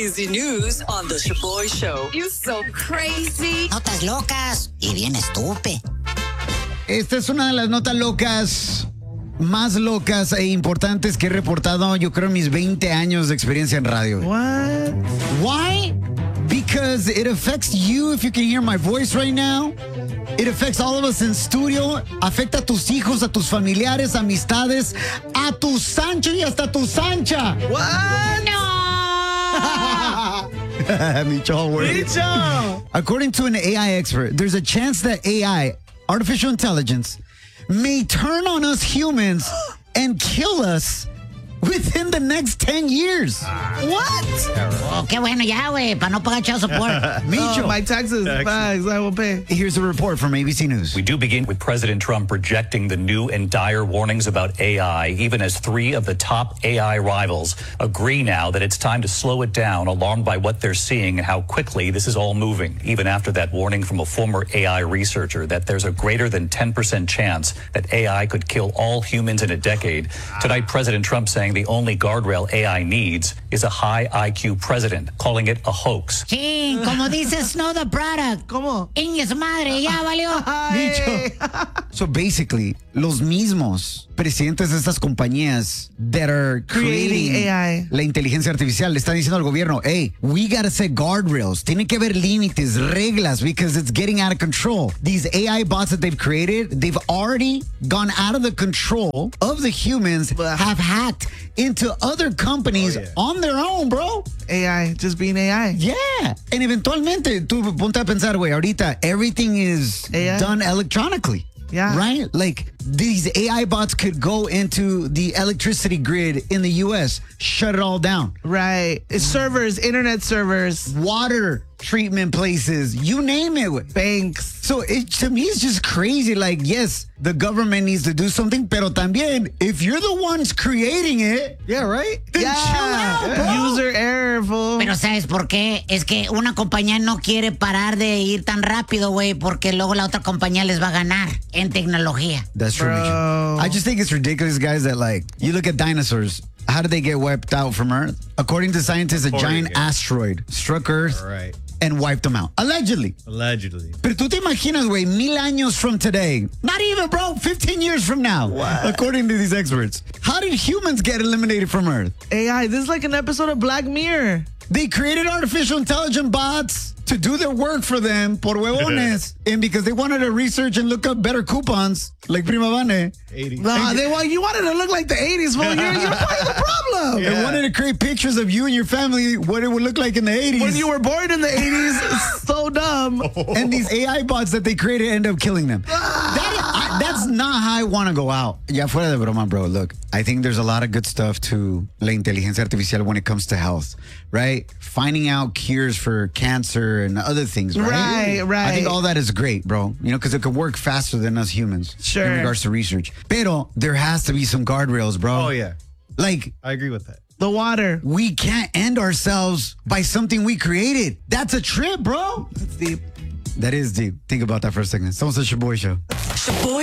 crazy news on The Shaboy Show. You're so crazy. Notas locas y bien estúpido. Esta es una de las notas locas, más locas e importantes que he reportado, yo creo, en mis 20 años de experiencia en radio. What? Why? Because it affects you, if you can hear my voice right now. It affects all of us in studio. Afecta a tus hijos, a tus familiares, amistades, a tu Sancho y hasta tu Sancha. What? Micho, Micho. According to an AI expert, there's a chance that AI, artificial intelligence, may turn on us humans and kill us within the next 10 years. What? Oh, qué bueno ya, güey, para no pagar child support. Micho. Oh, my taxes. Facts, I will pay. Here's a report from ABC News. We do begin with President Trump rejecting the new and dire warnings about AI, even as 3 of the top AI rivals agree now that it's time to slow it down, alarmed by what they're seeing and how quickly this is all moving, even after that warning from a former AI researcher that there's a greater than 10% chance that AI could kill all humans in a decade. Tonight, President Trump saying the only guardrail AI needs is a high IQ president, calling it a hoax. Sí, como dices, no the product. ¿Cómo? Inge su madre, ya valió. Micho. So basically, los mismos presidentes de estas compañías that are creating AI. La inteligencia artificial le están diciendo al gobierno, hey, we gotta set guardrails. Tiene que haber límites, reglas, because it's getting out of control. These AI bots that they've created, they've already gone out of the control of the humans, have hacked into other companies on their own, bro. AI, just being AI. Yeah. And eventualmente, tú ponte a pensar, güey, ahorita everything is AI? done electronically. Yeah. Right? Like, these AI bots could go into the electricity grid in the U.S., shut it all down. Right. It's servers, internet servers, Water treatment places, you name it. Güey. banks. So to me, it's just crazy. Like, yes, the government needs to do something, pero también, if you're the ones creating it, Yeah, right? then chill out, bro. User error, fool. Pero ¿sabes por qué? Es que una compañía no quiere parar de ir tan rápido, güey, porque luego la otra compañía les va a ganar en tecnología. That's true. Bro. Micho. I just think it's ridiculous, guys, that like, you look at dinosaurs. How did they get wiped out from Earth? According to scientists, a giant asteroid struck Earth and wiped them out. Allegedly. Pero tú te imaginas, güey, 1000 años from today. Not even, bro, 15 years from now. According to these experts. How did humans get eliminated from Earth? AI, this is like an episode of Black Mirror. They created artificial intelligent bots to do their work for them, por huevones. And because they wanted to research and look up better coupons, like Prima Vane. No, you wanted to look like the 80s, fool. You're part of the problem. They wanted to create pictures of you and your family, what it would look like in the 80s. When you were born in the 80s, it's so dumb. And these AI bots that they created end up killing them. That's not how I want to go out. Ya fuera de broma, bro. Look, I think there's a lot of good stuff to la inteligencia artificial when it comes to health, right? Finding out cures for cancer and other things, right? Right. I think all that is great, bro. You know, because it could work faster than us humans Sure. in regards to research. Pero there has to be some guardrails, bro. Oh, yeah. Like, I agree with that. The water. we can't end ourselves by something we created. That's a trip, bro. It's deep. That is deep. Think about that for a second. Somos el Shaboy Show. Shaboy